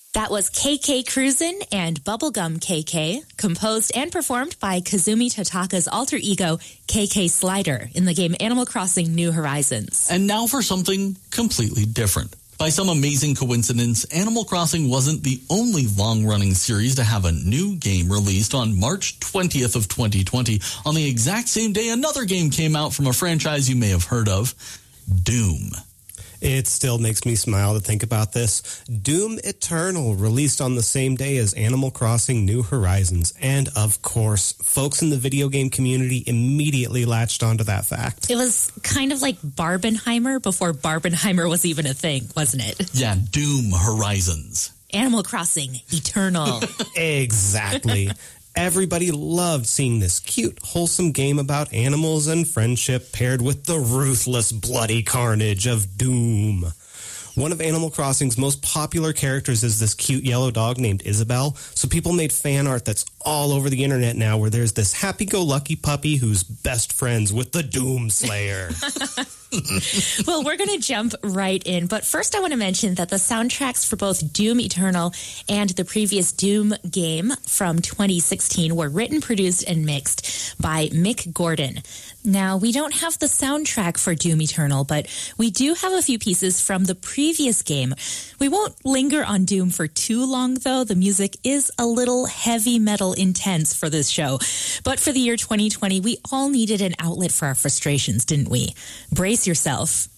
That was KK Cruisin' and Bubblegum KK, composed and performed by Kazumi Totaka's alter ego, KK Slider, in the game Animal Crossing New Horizons. And now for something completely different. By some amazing coincidence, Animal Crossing wasn't the only long-running series to have a new game released on March 20th of 2020. On the exact same day, another game came out from a franchise you may have heard of, Doom. It still makes me smile to think about this. Doom Eternal, released on the same day as Animal Crossing New Horizons. And, of course, folks in the video game community immediately latched onto that fact. It was kind of like Barbenheimer before Barbenheimer was even a thing, wasn't it? Yeah, Doom Horizons. Animal Crossing Eternal. Exactly. Everybody loved seeing this cute, wholesome game about animals and friendship paired with the ruthless, bloody carnage of Doom. One of Animal Crossing's most popular characters is this cute yellow dog named Isabelle, so people made fan art that's all over the internet now where there's this happy-go-lucky puppy who's best friends with the Doom Slayer. Well, we're going to jump right in, but first I want to mention that the soundtracks for both Doom Eternal and the previous Doom game from 2016 were written, produced, and mixed by Mick Gordon. Now, we don't have the soundtrack for Doom Eternal, but we do have a few pieces from the previous game. We won't linger on Doom for too long, though. The music is a little heavy metal intense for this show. But for the year 2020, we all needed an outlet for our frustrations, didn't we? Brace yourself.